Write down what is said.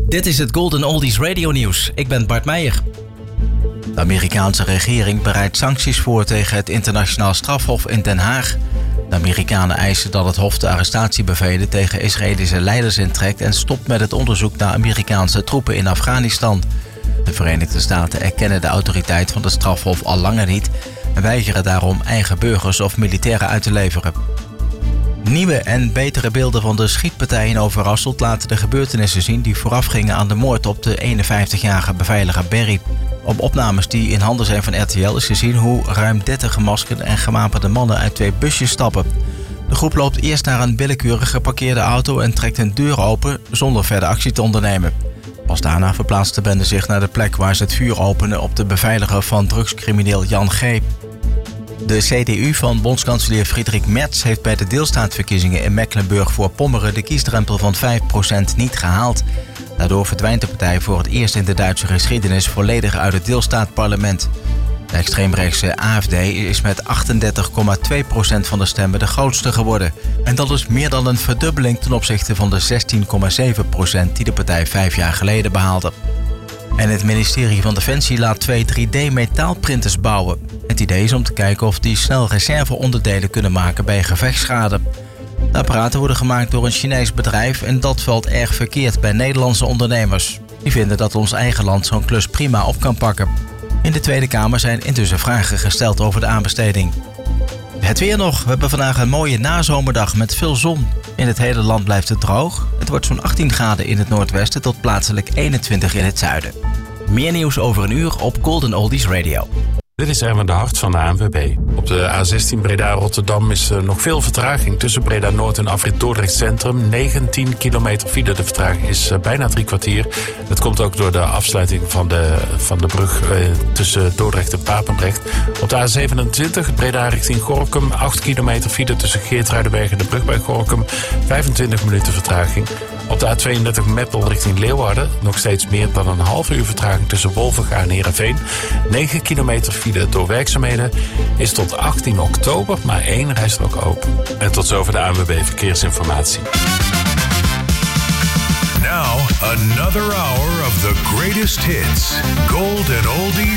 Dit is het Golden Oldies Radio Nieuws. Ik ben Bart Meijer. De Amerikaanse regering bereidt sancties voor tegen het internationaal strafhof in Den Haag. De Amerikanen eisen dat het hof de arrestatiebevelen tegen Israëlische leiders intrekt en stopt met het onderzoek naar Amerikaanse troepen in Afghanistan. De Verenigde Staten erkennen de autoriteit van het strafhof al langer niet en weigeren daarom eigen burgers of militairen uit te leveren. Nieuwe en betere beelden van de schietpartij in Overasselt laten de gebeurtenissen zien die voorafgingen aan de moord op de 51-jarige beveiliger Berry. Op opnames die in handen zijn van RTL is gezien hoe ruim 30 gemaskerde en gewapende mannen uit 2 busjes stappen. De groep loopt eerst naar een willekeurig geparkeerde auto en trekt een deur open zonder verder actie te ondernemen. Pas daarna verplaatst de bende zich naar de plek waar ze het vuur openen op de beveiliger van drugscrimineel Jan G. De CDU van bondskanselier Friedrich Merz heeft bij de deelstaatverkiezingen in Mecklenburg-Voorpommeren de kiesdrempel van 5% niet gehaald. Daardoor verdwijnt de partij voor het eerst in de Duitse geschiedenis volledig uit het deelstaatparlement. De extreemrechtse AfD is met 38,2% van de stemmen de grootste geworden. En dat is meer dan een verdubbeling ten opzichte van de 16,7% die de partij 5 jaar geleden behaalde. En het ministerie van Defensie laat 2 3D-metaalprinters bouwen. Het idee is om te kijken of die snel reserveonderdelen kunnen maken bij gevechtsschade. De apparaten worden gemaakt door een Chinees bedrijf en dat valt erg verkeerd bij Nederlandse ondernemers. Die vinden dat ons eigen land zo'n klus prima op kan pakken. In de Tweede Kamer zijn intussen vragen gesteld over de aanbesteding. Het weer nog. We hebben vandaag een mooie nazomerdag met veel zon. In het hele land blijft het droog. Het wordt zo'n 18 graden in het noordwesten tot plaatselijk 21 in het zuiden. Meer nieuws over een uur op Golden Oldies Radio. Dit is Erwin de Hart van de ANWB. Op de A16 Breda-Rotterdam is nog veel vertraging tussen Breda-Noord en afrit Dordrecht Centrum. 19 kilometer file. De vertraging is bijna 3 kwartier. Dat komt ook door de afsluiting van de brug tussen Dordrecht en Papendrecht. Op de A27 Breda richting Gorinchem. 8 kilometer file tussen Geertruidenberg en de brug bij Gorinchem. 25 minuten vertraging. Op de A32 Meppel richting Leeuwarden. Nog steeds meer dan een half uur vertraging tussen Wolvenga en Heerenveen. 9 kilometer file door werkzaamheden. Is tot 18 oktober maar 1 rijstrook open. En tot zover de ANWB Verkeersinformatie. Now, another hour of the greatest hits. Golden Oldies